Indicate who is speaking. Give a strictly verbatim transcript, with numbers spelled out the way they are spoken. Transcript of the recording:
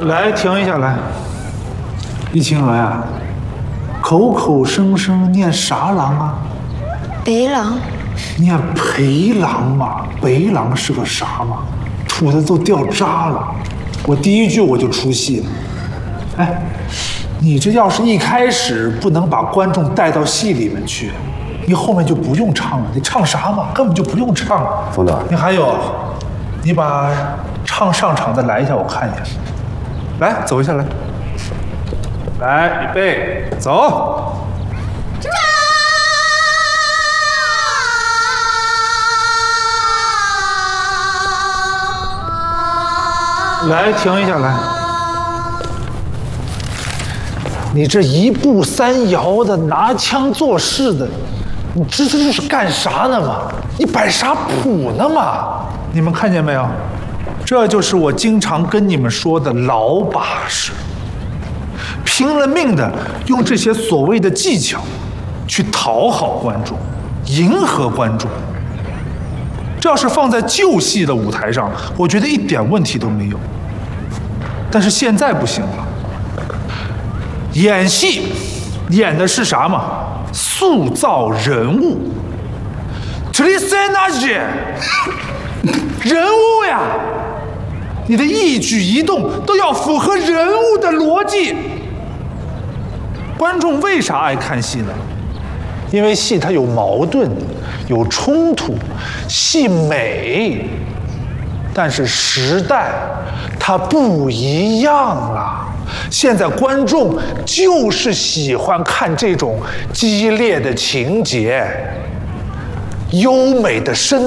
Speaker 1: 来，停一下来。易清娥呀，口口声声念啥郎啊？
Speaker 2: 北郎。
Speaker 1: 念陪郎嘛，北郎是个啥嘛？吐的都掉渣了。我第一句我就出戏了。哎，你这要是一开始不能把观众带到戏里面去，你后面就不用唱了。你唱啥嘛？根本就不用唱了。
Speaker 3: 冯导，
Speaker 1: 你还有，你把唱上场的来一下，我看一眼。来，走一下来。来，预备，走。来，停一下来。你这一步三摇的，拿腔作势的，你这这是干啥呢嘛？你摆啥谱呢嘛？你们看见没有？这就是我经常跟你们说的老把式，拼了命的用这些所谓的技巧去讨好观众，迎合观众。这要是放在旧戏的舞台上，我觉得一点问题都没有。但是现在不行了，演戏演的是啥嘛？塑造人物，这里塞哪些人物呀？你的一举一动都要符合人物的逻辑。观众为啥爱看戏呢？因为戏它有矛盾，有冲突，戏美。但是时代它不一样了，现在观众就是喜欢看这种激烈的情节，优美的身